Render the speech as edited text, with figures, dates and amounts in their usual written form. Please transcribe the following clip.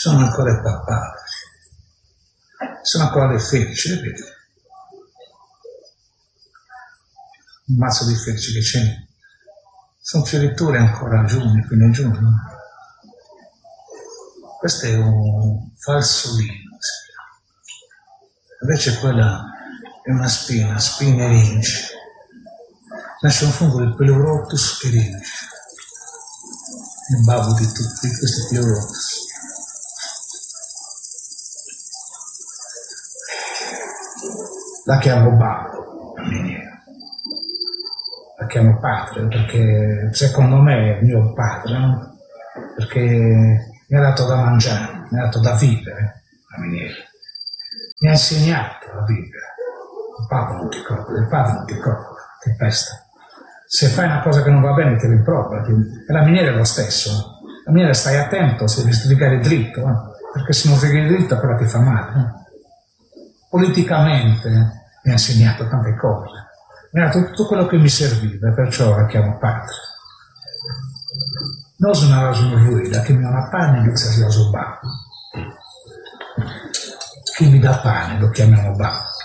sono ancora il papà, sono ancora le felici, le vedi? Un mazzo di felici che c'è, sono fioriture ancora a giugno, fine giugno. Questo è un falsolino, invece quella è una spina erince. Nasce un fungo del Pleurotus erince, il babbo di tutti questi Pleurotus. La chiamo babbo, la miniera. La chiamo padre perché secondo me è mio padre, no? Perché mi ha dato da mangiare, mi ha dato da vivere la miniera. Mi ha insegnato a vivere. Il padre non ti coccola, ti pesta. Se fai una cosa che non va bene ti rimprovera. E la miniera è lo stesso. La miniera stai attento se devi sbrigare dritto, perché se non sbrighi dritto però ti fa male. Politicamente mi ha insegnato tante cose, mi ha dato tutto quello che mi serviva, perciò la chiamo padre. Non sono lui, che mi ha una pane inizia a babbo. Chi mi dà pane lo chiamiamo babbo.